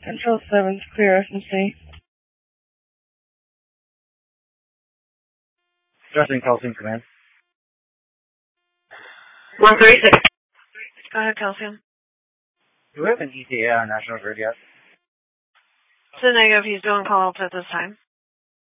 Control 7's clear FMC. Addressing Calcium Command. 136. Go ahead, Calcium. Do we have an ETA on National Grid yet? It's a negative. He's doing call-outs at this time.